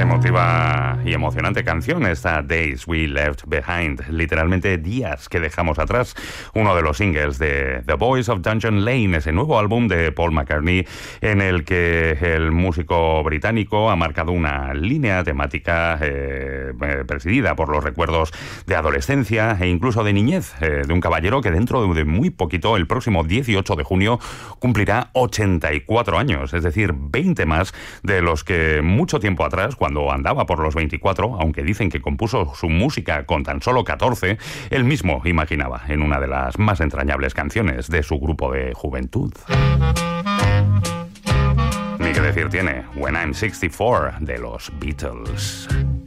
Emotiva y emocionante canción, esta Days We Left Behind, literalmente días que dejamos atrás, uno de los singles de The Boys of Dungeon Lane, ese nuevo álbum de Paul McCartney en el que el músico británico ha marcado una línea temática presidida por los recuerdos de adolescencia e incluso de niñez de un caballero que dentro de muy poquito, el próximo 18 de junio, cumplirá 84 años, es decir, 20 más de los que mucho tiempo atrás, cuando andaba por los 24, aunque dicen que compuso su música con tan solo 14, él mismo imaginaba en una de las más entrañables canciones de su grupo de juventud. Ni que decir tiene When I'm 64 de los Beatles.